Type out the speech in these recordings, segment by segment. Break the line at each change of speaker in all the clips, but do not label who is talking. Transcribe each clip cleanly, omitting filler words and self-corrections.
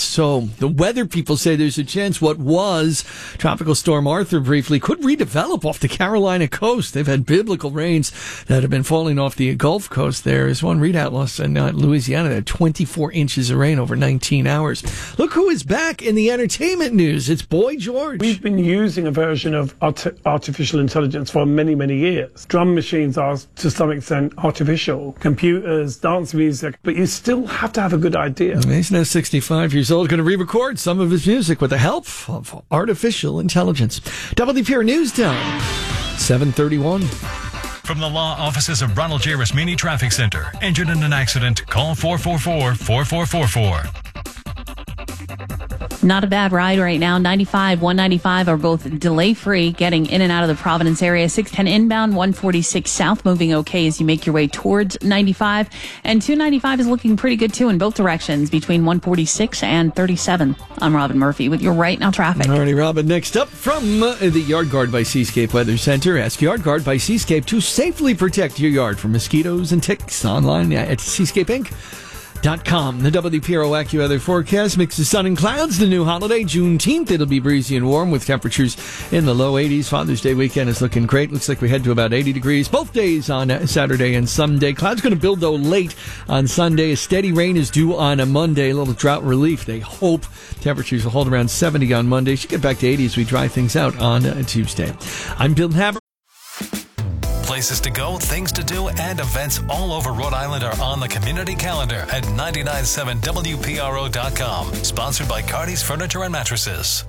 So the weather people say there's a chance what was Tropical Storm Arthur briefly could redevelop off the Carolina coast. They've had biblical rains that have been falling off the Gulf Coast. There is one readout lost in Louisiana at 24 inches of rain over 19 hours. Look who is back in the entertainment news. It's Boy George.
We've been using a version of artificial intelligence for many, many years. Drum machines are, to some extent, artificial. Computers, dance music, but you still have to have a good idea.
He's now 65 years old, going to re-record some of his music with the help of artificial intelligence. WPR News Time, 7:31.
From the law offices of Ronald J. Rasmini Traffic Center. Injured in an accident? Call 444-4444.
Not a bad ride right now. 95, 195 are both delay-free getting in and out of the Providence area. 610 inbound, 146 south moving okay as you make your way towards 95. And 295 is looking pretty good, too, in both directions between 146 and 37. I'm Robin Murphy with your Right Now traffic.
All righty, Robin. Next up from the Yard Guard by Seascape Weather Center. Ask Yard Guard by Seascape to safely protect your yard from mosquitoes and ticks online at seascapeinc.com. The WPRO AccuWeather forecast mixes sun and clouds. The new holiday, Juneteenth, it'll be breezy and warm with temperatures in the low 80s. Father's Day weekend is looking great. Looks like we head to about 80 degrees both days on Saturday and Sunday. Clouds going to build, though, late on Sunday. A steady rain is due on a Monday. A little drought relief. They hope temperatures will hold around 70 on Monday. Should get back to 80 as we dry things out on Tuesday. I'm Bill Haber.
Places to go, things to do, and events all over Rhode Island are on the community calendar at 997WPRO.com. Sponsored by Cardi's Furniture and Mattresses.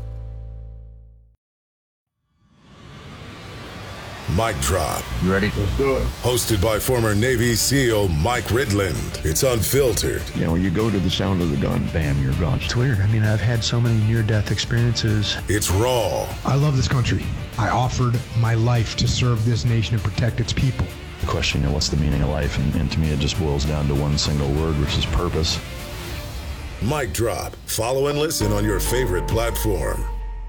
Mic Drop.
You ready? Let's do it.
Hosted by former Navy SEAL Mike Ridland. It's unfiltered.
You know, when you go to the sound of the gun, bam, you're gone.
It's weird. I mean, I've had so many near-death experiences.
It's raw.
I love this country. I offered my life to serve this nation and protect its people.
The question, you know, what's the meaning of life? And to me, it just boils down to one single word, which is purpose.
Mic Drop. Follow and listen on your favorite platform.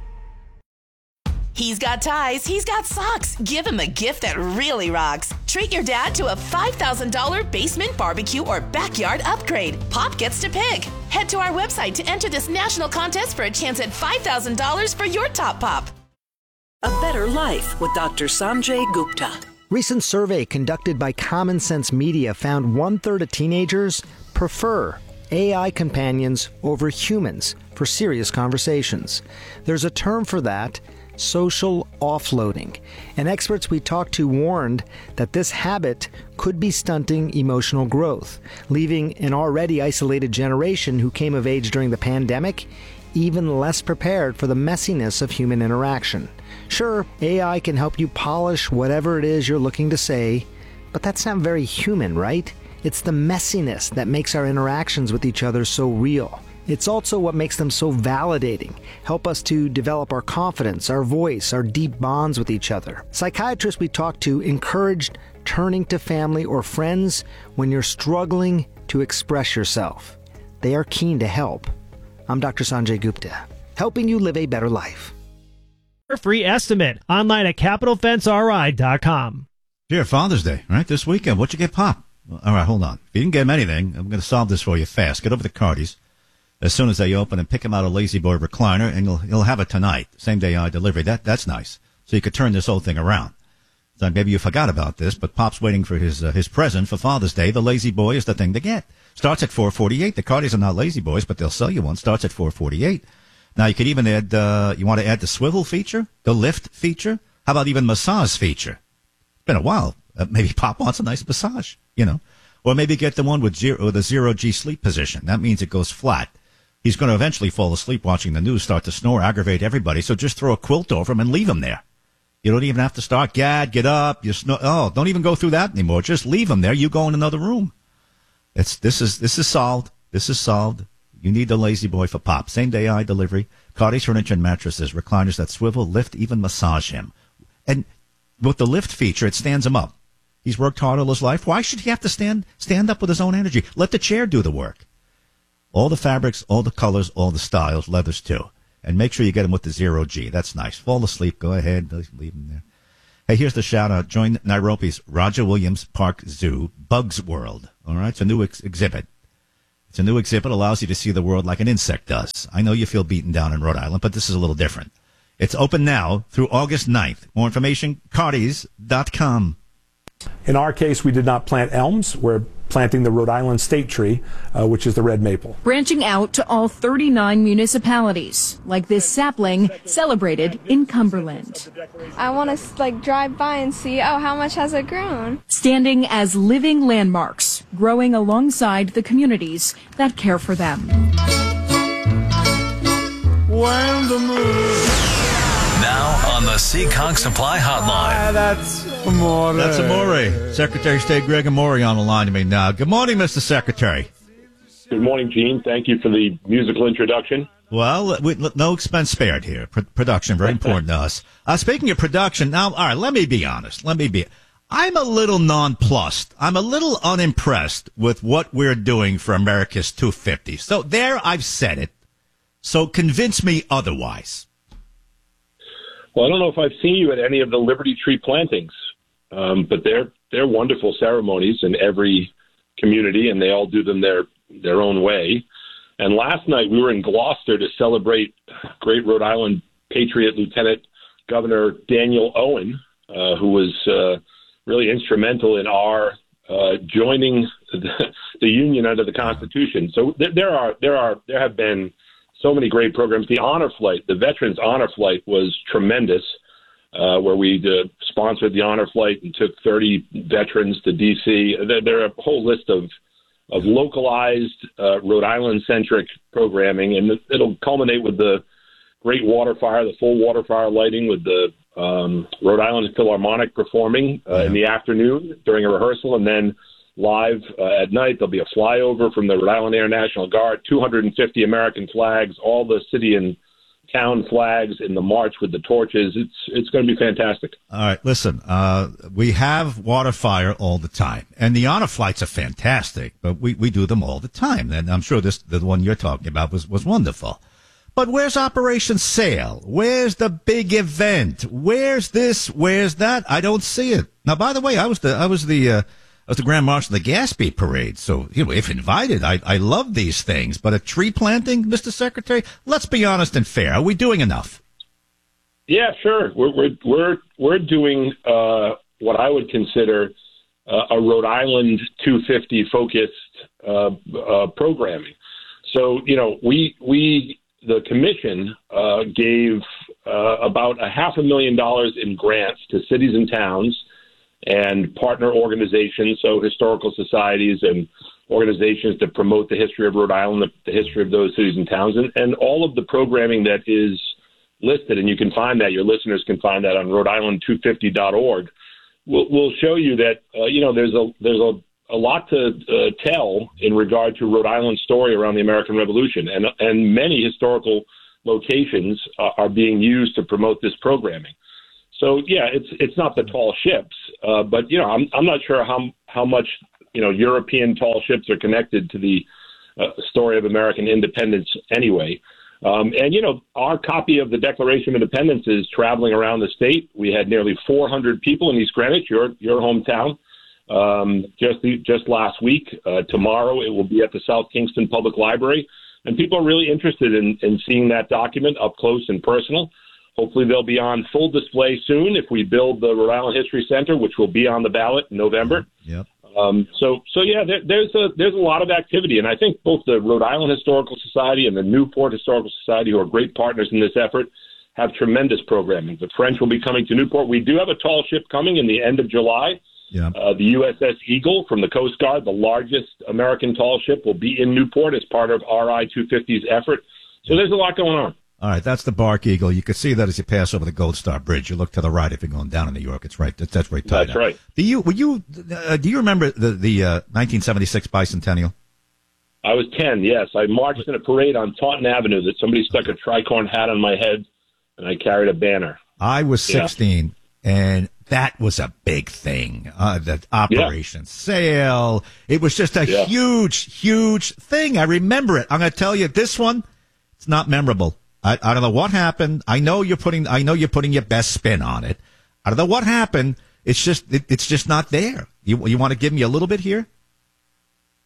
He's got ties, he's got socks. Give him a gift that really rocks. Treat your dad to a $5,000 basement barbecue or backyard upgrade. Pop gets to pick. Head to our website to enter this national contest for a chance at $5,000 for your top pop.
A Better Life with Dr. Sanjay Gupta.
Recent survey conducted by Common Sense Media found 1/3 of teenagers prefer AI companions over humans for serious conversations. There's a term for that: social offloading. And experts we talked to warned that this habit could be stunting emotional growth, leaving an already isolated generation who came of age during the pandemic even less prepared for the messiness of human interaction. Sure, AI can help you polish whatever it is you're looking to say, but that's not very human, right? It's the messiness that makes our interactions with each other so real. It's also what makes them so validating, help us to develop our confidence, our voice, our deep bonds with each other. Psychiatrists we talked to encouraged turning to family or friends when you're struggling to express yourself. They are keen to help. I'm Dr. Sanjay Gupta, helping you live a better life.
Free estimate online at CapitalFenceRI.com.
Here, Father's Day, right? This weekend. What'd you get Pop? All right, hold on. If you didn't get him anything, I'm going to solve this for you fast. Get over to Cardi's as soon as they open and pick him out a Lazy Boy recliner, and you'll have it tonight. Same day delivery. That's nice. So you could turn this whole thing around. So maybe you forgot about this, but Pop's waiting for his present for Father's Day. The Lazy Boy is the thing to get. Starts at $448. The Cardi's are not Lazy Boys, but they'll sell you one. Starts at $448. Now you could even add. You want to add the swivel feature, the lift feature. How about even massage feature? It's been a while. Maybe Pop wants a nice massage, you know, or maybe get the one with the zero G sleep position. That means it goes flat. He's going to eventually fall asleep watching the news, start to snore, aggravate everybody. So just throw a quilt over him and leave him there. You don't even have to start, Gad, get up. You snore. Oh, don't even go through that anymore. Just leave him there. You go in another room. This is solved. This is solved. You need the Lazy Boy for Pop. Same day delivery. Cardi's Furniture and Mattresses. Recliners that swivel, lift, even massage him. And with the lift feature, it stands him up. He's worked hard all his life. Why should he have to stand up with his own energy? Let the chair do the work. All the fabrics, all the colors, all the styles, leathers too. And make sure you get him with the zero G. That's nice. Fall asleep. Go ahead. Leave him there. Hey, here's the shout out. Join Nairobi's Roger Williams Park Zoo, Bugs World. All right. It's a new exhibit. It's a new exhibit, allows you to see the world like an insect does. I know you feel beaten down in Rhode Island, but this is a little different. It's open now through August 9th. More information, Cardies.com.
In our case, we did not plant elms. We're planting the Rhode Island state tree, which is the red maple.
Branching out to all 39 municipalities, like this sapling celebrated in Cumberland.
I want to drive by and see, how much has it grown?
Standing as living landmarks, growing alongside the communities that care for them.
When the moon.
Now on the Seekonk Supply Hotline.
That's amore.
That's amore. Secretary of State Greg Amore on the line to me now. Good morning, Mr. Secretary.
Good morning, Gene. Thank you for the musical introduction.
Well, no expense spared here. Production, very important to us. Speaking of production, now, all right, let me be honest. I'm a little nonplussed. I'm a little unimpressed with what we're doing for America's 250. So there, I've said it. So convince me otherwise.
Well, I don't know if I've seen you at any of the Liberty Tree plantings, but they're wonderful ceremonies in every community, and they all do them their own way. And last night we were in Gloucester to celebrate great Rhode Island Patriot Lieutenant Governor Daniel Owen, who was really instrumental in our joining the Union under the Constitution. So there have been so many great programs. The honor flight, the Veterans Honor Flight was tremendous, where we sponsored the honor flight and took 30 veterans to D.C. There are a whole list of localized Rhode Island-centric programming, and it'll culminate with the great water fire, the full water fire lighting with the Rhode Island Philharmonic performing in the afternoon during a rehearsal, and then live at night. There'll be a flyover from the Rhode Island Air National Guard, 250 American flags, all the city and town flags in the march with the torches. It's going to be fantastic.
All right, listen, we have water fire all the time, and the honor flights are fantastic, but we do them all the time, and I'm sure the one you're talking about was wonderful. But where's Operation Sail? Where's the big event? Where's this? Where's that? I don't see it. Now, by the way, I was the Grand Marshal of the Gatsby Parade, so if invited, I love these things. But a tree planting, Mr. Secretary, let's be honest and fair. Are we doing enough?
Yeah, sure. We're doing what I would consider a Rhode Island 250 focused programming. So the commission gave about $500,000 in grants to cities and towns and partner organizations, so historical societies and organizations that promote the history of Rhode Island, the history of those cities and towns, and all of the programming that is listed, and you can find that, your listeners can find that on Rhode-Island250.org, will show you that, there's a lot to tell in regard to Rhode Island's story around the American Revolution, and many historical locations are being used to promote this programming. So yeah, it's not the tall ships, but I'm not sure how much European tall ships are connected to the story of American independence anyway. And our copy of the Declaration of Independence is traveling around the state. We had nearly 400 people in East Greenwich, your hometown, just last week. Tomorrow it will be at the South Kingston Public Library, and people are really interested in seeing that document up close and personal. Hopefully they'll be on full display soon if we build the Rhode Island History Center, which will be on the ballot in November.
Yep.
So yeah, there's a lot of activity, and I think both the Rhode Island Historical Society and the Newport Historical Society, who are great partners in this effort, have tremendous programming. The French will be coming to Newport. We do have a tall ship coming in the end of July.
Yeah.
The USS Eagle from the Coast Guard, the largest American tall ship, will be in Newport as part of RI 250's effort. So there's a lot going on.
All right, that's the Bark Eagle. You can see that as you pass over the Gold Star Bridge. You look to the right if you're going down in New York. It's right. That's right.
That's right.
Do you remember the 1976 bicentennial?
I was 10. Yes, I marched in a parade on Taunton Avenue that somebody stuck a tricorn hat on my head, and I carried a banner.
I was 16, and that was a big thing. That Operation Sail. It was just a huge, huge thing. I remember it. I'm going to tell you, this one, it's not memorable. I don't know what happened. I know you're putting your best spin on it. I don't know what happened. It's just not there. You want to give me a little bit here?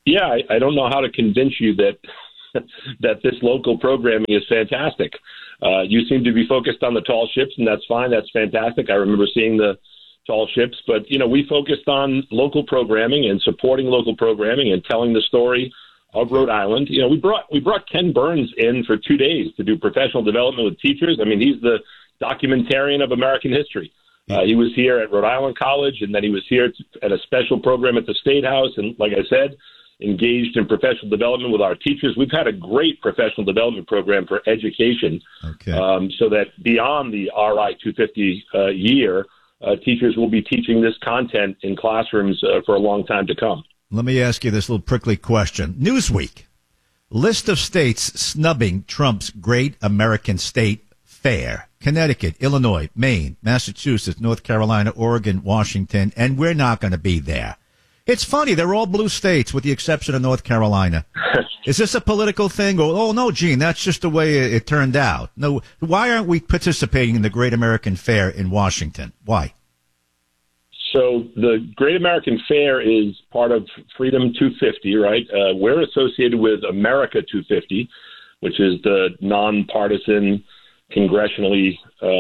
Yeah, I don't know how to convince you that that this local programming is fantastic. You seem to be focused on the tall ships, and that's fine. That's fantastic. I remember seeing the tall ships, but we focused on local programming and supporting local programming and telling the story of Rhode Island. We brought Ken Burns in for 2 days to do professional development with teachers. I mean, he's the documentarian of American history. He was here at Rhode Island College, and then he was here at a special program at the State House. And like I said, engaged in professional development with our teachers. We've had a great professional development program for education, so that beyond the RI 250 year, teachers will be teaching this content in classrooms for a long time to come.
Let me ask you this little prickly question. Newsweek, list of states snubbing Trump's Great American State Fair. Connecticut, Illinois, Maine, Massachusetts, North Carolina, Oregon, Washington, and we're not going to be there. It's funny, they're all blue states with the exception of North Carolina. Is this a political thing? Or, oh, no, Gene, that's just the way it turned out. No, why aren't we participating in the Great American Fair in Washington? Why?
So the Great American Fair is part of Freedom 250, right? We're associated with America 250, which is the nonpartisan, congressionally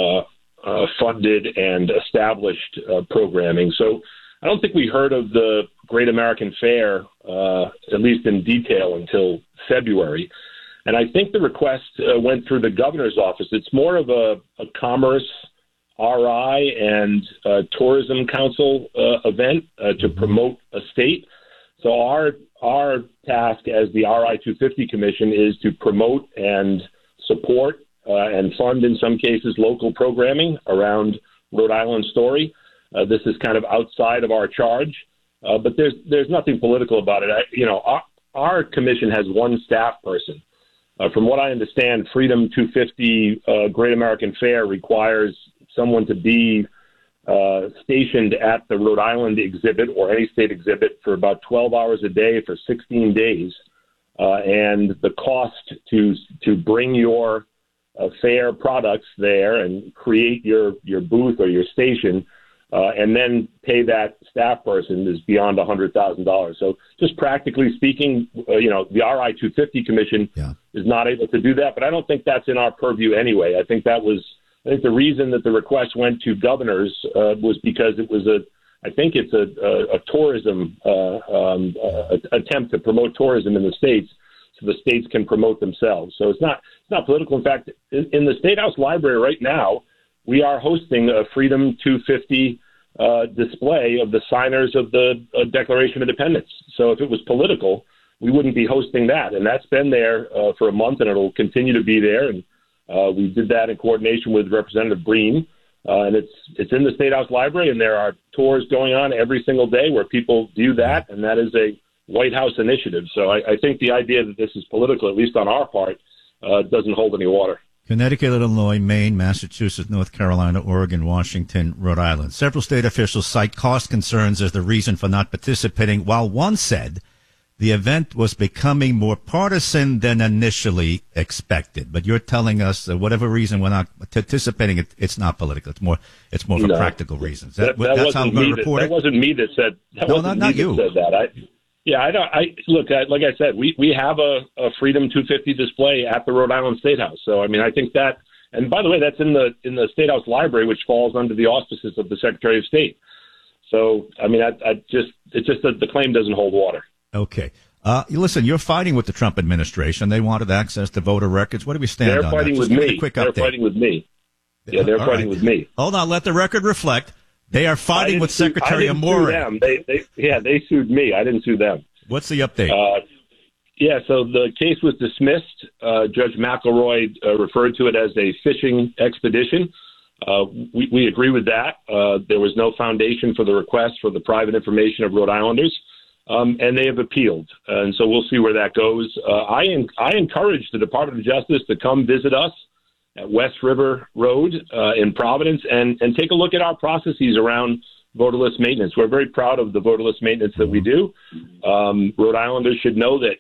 funded and established programming. So I don't think we heard of the Great American Fair, at least in detail, until February. And I think the request went through the governor's office. It's more of a commerce, RI, and tourism council event to promote a state. So our task as the RI 250 Commission is to promote and support and fund, in some cases, local programming around Rhode Island's story. This is kind of outside of our charge, but there's nothing political about it. Our commission has one staff person. From what I understand, Freedom 250 Great American Fair requires someone to be stationed at the Rhode Island exhibit or any state exhibit for about 12 hours a day for 16 days. And the cost to bring your fair products there and create your booth or your station and then pay that staff person is beyond $100,000. So just practically speaking, the RI 250 Commission is not able to do that, but I don't think that's in our purview anyway. I think the reason that the request went to governors was because it was a tourism attempt to promote tourism in the states, so the states can promote themselves. So it's not political. In fact, in the State House Library right now, we are hosting a Freedom 250 display of the signers of the Declaration of Independence. So if it was political, we wouldn't be hosting that. And that's been there for a month, and it'll continue to be there. And we did that in coordination with Representative Breen. And it's in the State House Library, and there are tours going on every single day where people view that, and that is a White House initiative. So I think the idea that this is political, at least on our part, doesn't hold any water.
Connecticut, Illinois, Maine, Massachusetts, North Carolina, Oregon, Washington, Rhode Island. Several state officials cite cost concerns as the reason for not participating, while one said the event was becoming more partisan than initially expected. But you're telling us that whatever reason we're not participating, it's not political. It's more for practical reasons. That's how I'm going to report it.
That wasn't me that said that.
No, not you.
That said that. Look, like I said, we have a Freedom 250 display at the Rhode Island State House. So, I mean, I think that, and by the way, that's in the State House Library, which falls under the auspices of the Secretary of State. So, I mean, it's just that the claim doesn't hold water.
Okay. Listen, you're fighting with the Trump administration. They wanted access to voter records. What do we stand on?
They're fighting with me. They're fighting with me. Yeah, they're fighting with me.
Hold on. Let the record reflect. They are fighting with Secretary Amore.
They sued me. I didn't sue them.
What's the update?
So the case was dismissed. Judge McElroy referred to it as a fishing expedition. We agree with that. There was no foundation for the request for the private information of Rhode Islanders, and they have appealed. And so we'll see where that goes. I encourage the Department of Justice to come visit us at West River Road in Providence and take a look at our processes around voterless maintenance. We're very proud of the voterless maintenance that we do. Rhode Islanders should know that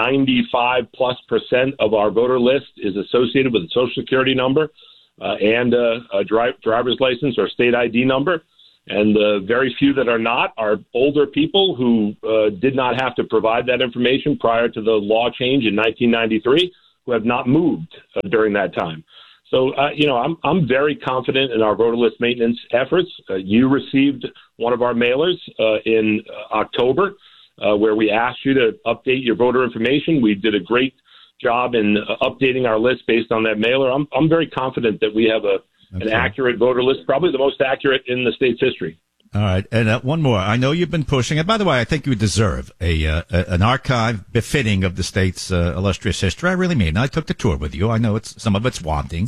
95+% of our voter list is associated with a Social Security number and a driver's license or state ID number. And the very few that are not are older people who did not have to provide that information prior to the law change in 1993, who have not moved during that time. So, I'm very confident in our voter list maintenance efforts. You received one of our mailers in October where we asked you to update your voter information. We did a great job in updating our list based on that mailer. I'm very confident that we have an accurate voter list, probably the most accurate in the state's history.
All right, and one more. I know you've been pushing, and by the way, I think you deserve an archive befitting of the state's illustrious history. I really mean. I took the tour with you. I know some of it's wanting,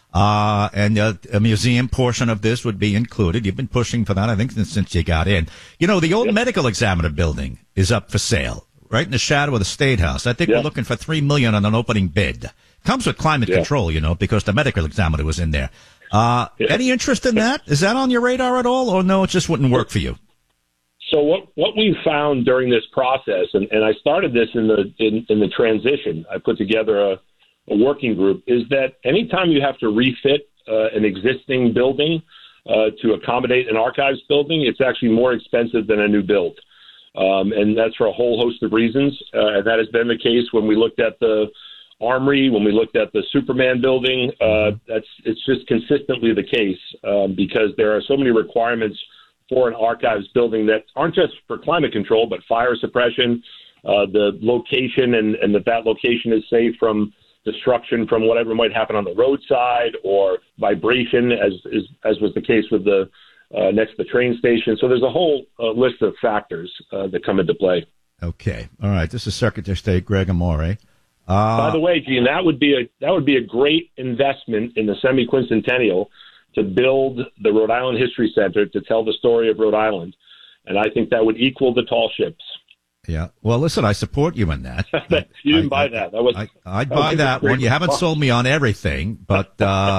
and a museum portion of this would be included. You've been pushing for that, I think, since you got in. The old medical examiner building is up for sale, right in the shadow of the State House. I think we're looking for $3 million on an opening bid. Comes with climate control, because the medical examiner was in there. Any interest in that? Is that on your radar at all, or no, it just wouldn't work for you?
So what we found during this process, and I started this in the transition, I put together a working group, is that anytime you have to refit an existing building to accommodate an archives building, it's actually more expensive than a new build. And that's for a whole host of reasons. And that has been the case when we looked at the Armory, when we looked at the Superman building. It's just consistently the case because there are so many requirements for an archives building that aren't just for climate control, but fire suppression, the location, and that location is safe from destruction from whatever might happen on the roadside or vibration, as was the case with the next to the train station. So there's a whole list of factors that come into play.
Okay. All right. This is Secretary of State Greg Amore.
By the way, Gene, that would be a great investment in the semi-quincentennial to build the Rhode Island History Center to tell the story of Rhode Island, and I think that would equal the tall ships.
Yeah. Well, listen, I support you in that.
You didn't buy that.
I'd buy that one. You haven't sold me on everything, but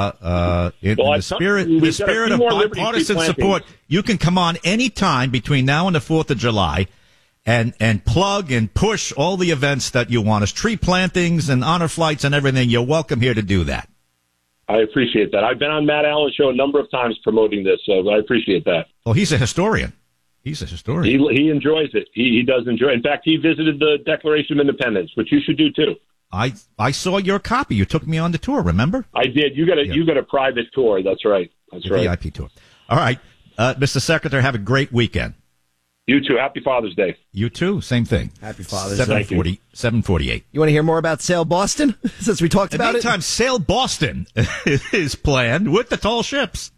in the spirit of bipartisan support, you can come on any time between now and the 4th of July. And plug and push all the events that you want us, tree plantings and honor flights and everything. You're welcome here to do that.
I appreciate that. I've been on Matt Allen's show a number of times promoting this, so I appreciate that.
Well, he's a historian. He enjoys it. He does enjoy it. In fact, he visited the Declaration of Independence, which you should do too. I saw your copy. You took me on the tour, remember?
I did. You got a private tour. That's right. That's right.
VIP tour. All right. Mr. Secretary, have a great weekend.
You too. Happy Father's Day.
You too. Same thing.
Happy Father's Day.
748.
You want to hear more about Sail Boston? Since we talked about it.
Anytime Sail Boston is planned with the tall ships.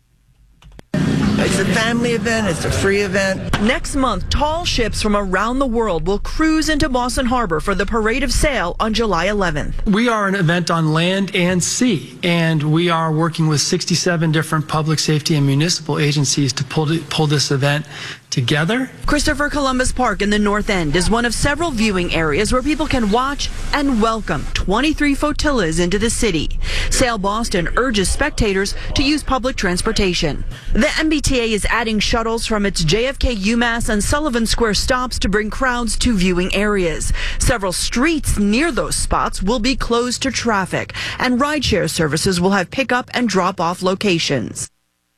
It's a family event. It's a free event.
Next month, tall ships from around the world will cruise into Boston Harbor for the Parade of Sail on July 11th.
We are an event on land and sea, and we are working with 67 different public safety and municipal agencies to pull this event together.
Christopher Columbus Park in the North End is one of several viewing areas where people can watch and welcome 23 flotillas into the city. Sail Boston urges spectators to use public transportation. The MBTA is adding shuttles from its JFK, UMass, and Sullivan Square stops to bring crowds to viewing areas. Several streets near those spots will be closed to traffic, and rideshare services will have pickup and drop-off locations.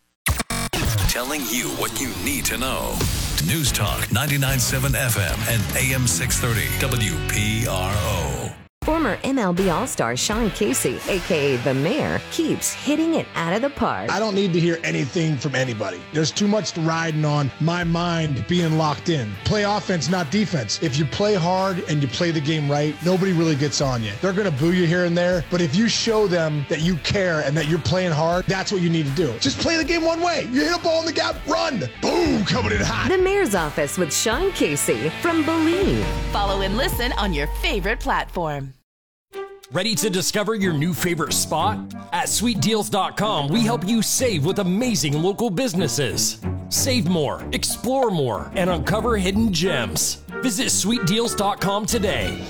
Telling you what you need to know. News Talk 99.7 FM and AM 630 WPRO.
Former MLB All-Star Sean Casey, a.k.a. The Mayor, keeps hitting it out of the park.
I don't need to hear anything from anybody. There's too much riding on my mind being locked in. Play offense, not defense. If you play hard and you play the game right, nobody really gets on you. They're going to boo you here and there, but if you show them that you care and that you're playing hard, that's what you need to do. Just play the game one way. You hit a ball in the gap, run. Boom, coming in hot.
The Mayor's Office with Sean Casey from Believe.
Follow and listen on your favorite platform.
Ready to discover your new favorite spot? At SweetDeals.com, we help you save with amazing local businesses. Save more, explore more, and uncover hidden gems. Visit SweetDeals.com today.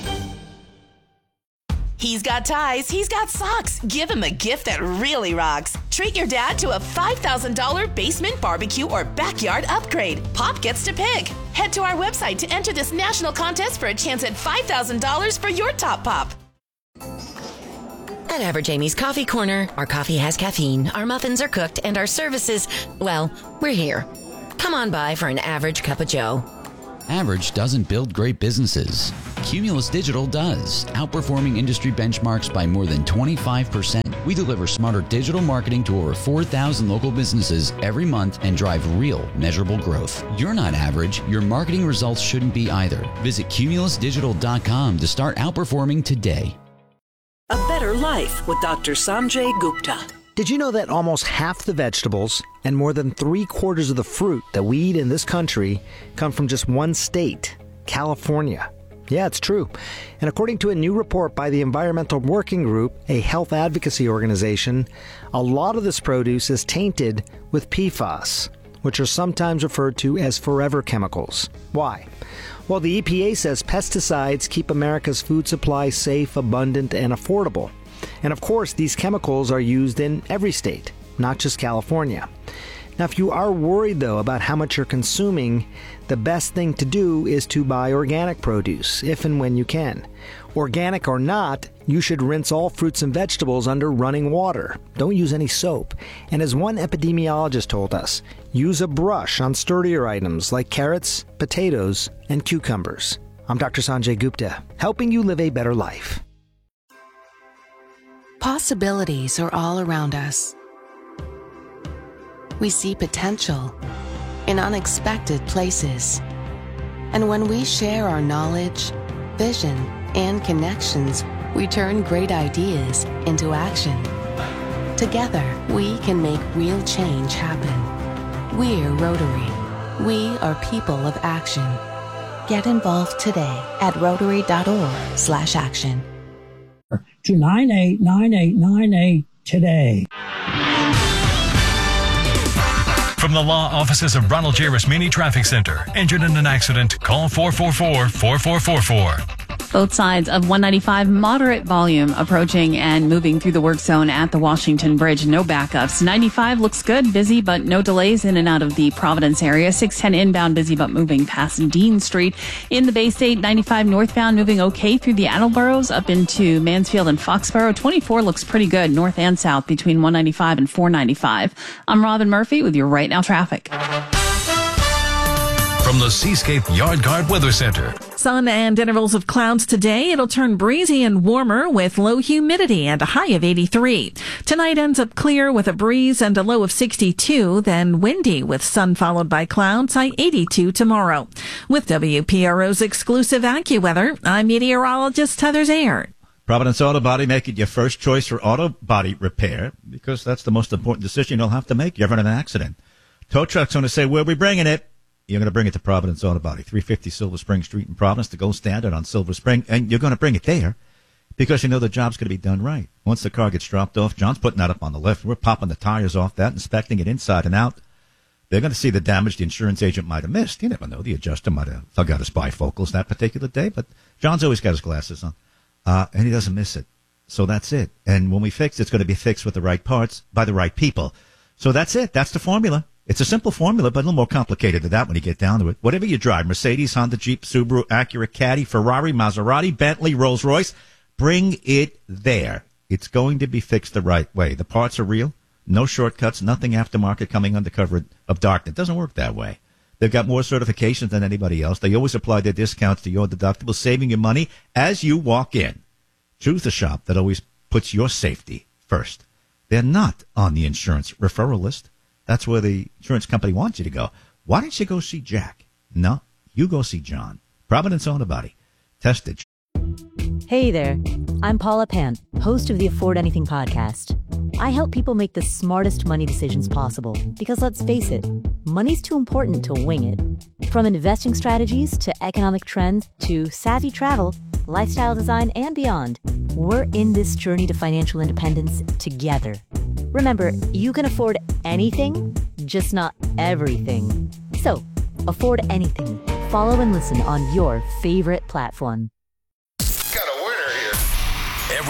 He's got ties, he's got socks. Give him a gift that really rocks. Treat your dad to a $5,000 basement barbecue or backyard upgrade. Pop gets to pick. Head to our website to enter this national contest for a chance at $5,000 for your top pop.
At Average Amy's Coffee Corner, our coffee has caffeine, our muffins are cooked, and our services, well, we're here. Come on by for an average cup of joe.
Average doesn't build great businesses. Cumulus Digital does, outperforming industry benchmarks by more than 25%. We deliver smarter digital marketing to over 4,000 local businesses every month and drive real, measurable growth. You're not average. Your marketing results shouldn't be either. Visit cumulusdigital.com to start outperforming today.
A Better Life with Dr. Sanjay Gupta.
Did you know that almost half the vegetables and more than 3/4 of the fruit that we eat in this country come from just one state, California? Yeah, it's true. And according to a new report by the Environmental Working Group, a health advocacy organization, a lot of this produce is tainted with PFAS, which are sometimes referred to as forever chemicals. Why? Well, the EPA says pesticides keep America's food supply safe, abundant, and affordable. And of course, these chemicals are used in every state, not just California. Now, if you are worried, though, about how much you're consuming, the best thing to do is to buy organic produce, if and when you can. Organic or not, you should rinse all fruits and vegetables under running water. Don't use any soap. And as one epidemiologist told us, use a brush on sturdier items like carrots, potatoes, and cucumbers. I'm Dr. Sanjay Gupta, helping you live a better life.
Possibilities are all around us. We see potential in unexpected places. And when we share our knowledge, vision, and connections, we turn great ideas into action. Together, we can make real change happen. We're Rotary. We are people of action. Get involved today at Rotary.org/action.
To 989898 today.
From the law offices of Ronald J. Rasmini Traffic Center. Injured in an accident? Call 444-4444.
Both sides of 195, moderate volume approaching and moving through the work zone at the Washington Bridge. No backups. 95 looks good, busy, but no delays in and out of the Providence area. 610 inbound, busy, but moving past Dean Street. In the Bay State, 95 northbound, moving okay through the Attleboroughs up into Mansfield and Foxborough. 24 looks pretty good, north and south between 195 and 495. I'm Robin Murphy with your Right Now traffic.
From the Seascape Yard Guard Weather Center.
Sun and intervals of clouds today. It'll turn breezy and warmer with low humidity and a high of 83. Tonight ends up clear with a breeze and a low of 62, then windy with sun followed by clouds, high 82 tomorrow. With WPRO's exclusive AccuWeather, I'm meteorologist Heather Zayer.
Providence Auto Body, make it your first choice for auto body repair because that's the most important decision you'll have to make. You ever in an accident? Tow truck's going to say, where are we bringing it? You're going to bring it to Providence Auto Body, 350 Silver Spring Street in Providence, the gold standard on Silver Spring. And you're going to bring it there because you know the job's going to be done right. Once the car gets dropped off, John's putting that up on the lift. We're popping the tires off that, inspecting it inside and out. They're going to see the damage the insurance agent might have missed. You never know. The adjuster might have forgot his bifocals that particular day, but John's always got his glasses on, and he doesn't miss it. So that's it. And when we fix it, it's going to be fixed with the right parts by the right people. So that's it. That's the formula. It's a simple formula, but a little more complicated than that when you get down to it. Whatever you drive, Mercedes, Honda, Jeep, Subaru, Acura, Caddy, Ferrari, Maserati, Bentley, Rolls-Royce, bring it there. It's going to be fixed the right way. The parts are real, no shortcuts, nothing aftermarket coming under cover of darkness. It doesn't work that way. They've got more certifications than anybody else. They always apply their discounts to your deductible, saving you money as you walk in. Choose the shop that always puts your safety first. They're not on the insurance referral list. That's where the insurance company wants you to go. Why don't you go see Jack? No, you go see John. Providence Auto Body. Tested.
Hey there. I'm Paula Pant, host of the Afford Anything podcast. I help people make the smartest money decisions possible because, let's face it, money's too important to wing it. From investing strategies to economic trends to savvy travel, lifestyle design, and beyond, we're in this journey to financial independence together. Remember, you can afford anything, just not everything. So, afford anything. Follow and listen on your favorite platform.
Got a winner here.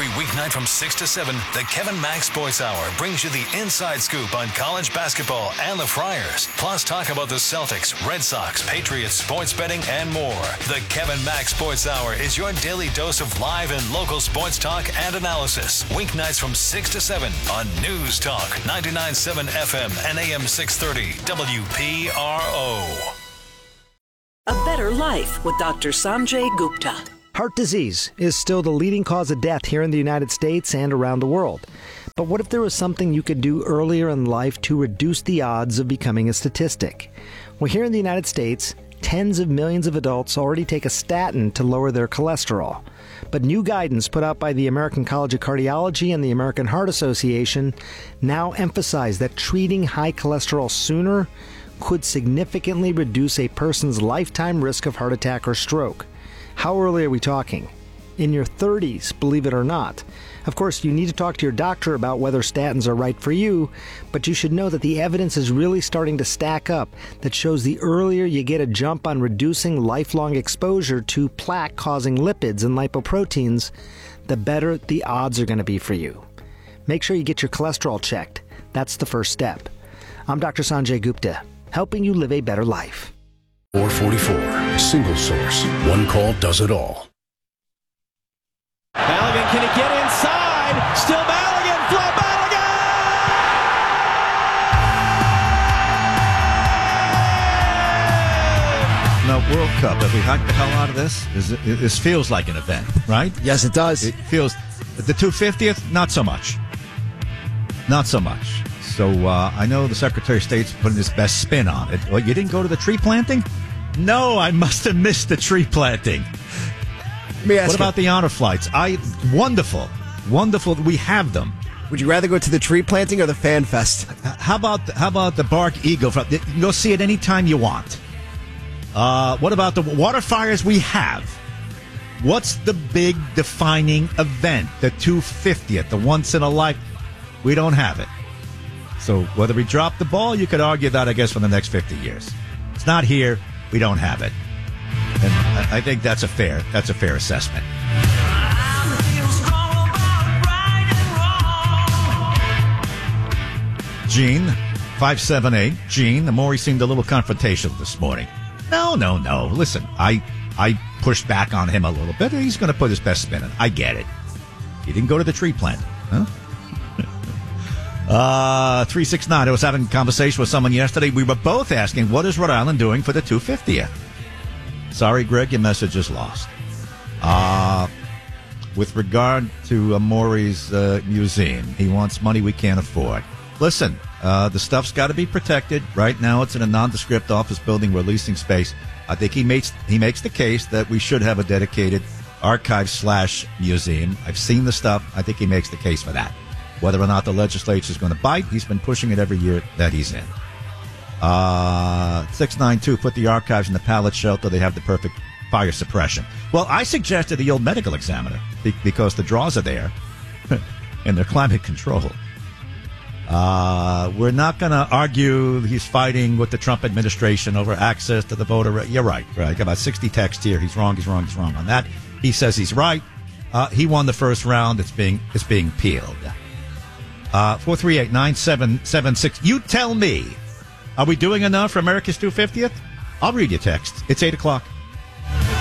Every weeknight from 6 to 7, the Kevin Mack Sports Hour brings you the inside scoop on college basketball and the Friars. Plus, talk about the Celtics, Red Sox, Patriots, sports betting, and more. The Kevin Mack Sports Hour is your daily dose of live and local sports talk and analysis. Weeknights from 6 to 7 on News Talk 99.7 FM and AM 630 WPRO.
A Better Life with Dr. Sanjay Gupta.
Heart disease is still the leading cause of death here in the United States and around the world. But what if there was something you could do earlier in life to reduce the odds of becoming a statistic? Well, here in the United States, tens of millions of adults already take a statin to lower their cholesterol. But new guidance put out by the American College of Cardiology and the American Heart Association now emphasize that treating high cholesterol sooner could significantly reduce a person's lifetime risk of heart attack or stroke. How early are we talking? In your 30s, believe it or not. Of course, you need to talk to your doctor about whether statins are right for you, but you should know that the evidence is really starting to stack up that shows the earlier you get a jump on reducing lifelong exposure to plaque-causing lipids and lipoproteins, the better the odds are going to be for you. Make sure you get your cholesterol checked. That's the first step. I'm Dr. Sanjay Gupta, helping you live a better life.
444, single source. One call does it all.
Maligan, can he get inside? Still Maligan, Flo Maligan!
No, World Cup. Have we hyped the hell out of this? This feels like an event, right?
Yes, it does.
It feels. The 250th, not so much. Not so much. So I know the Secretary of State's putting his best spin on it. Well, you didn't go to the tree planting? No, I must have missed the tree planting. What about the honor flights? Wonderful. We have them.
Would you rather go to the tree planting or the fan fest?
How about the Bark Eagle? You can go see it anytime you want. What about the water fires we have? What's the big defining event? The 250th, the once in a life. We don't have it. So whether we drop the ball, you could argue that, I guess, for the next 50 years. It's not here. We don't have it. And I think that's a fair assessment. Gene, 578. Gene, the more he seemed a little confrontational this morning. No. Listen, I pushed back on him a little bit. He's going to put his best spin in. I get it. He didn't go to the tree plant, huh? 369. I was having a conversation with someone yesterday. We were both asking, what is Rhode Island doing for the 250th? Sorry, Greg, your message is lost. With regard to Maury's museum, he wants money we can't afford. Listen, the stuff's got to be protected. Right now, it's in a nondescript office building. We're leasing space. I think he makes the case that we should have a dedicated archive/museum. I've seen the stuff. I think he makes the case for that. Whether or not the legislature is going to bite, he's been pushing it every year that he's in. 692, put the archives in the pallet shelter. They have the perfect fire suppression. Well, I suggested the old medical examiner because the drawers are there and they're climate controlled. We're not going to argue he's fighting with the Trump administration over access to the voter. You're right. I got about 60 texts here. He's wrong on that. He says he's right. He won the first round. It's being peeled. 438-9776. You tell me, are we doing enough for America's 250th? I'll read your text. It's 8 o'clock.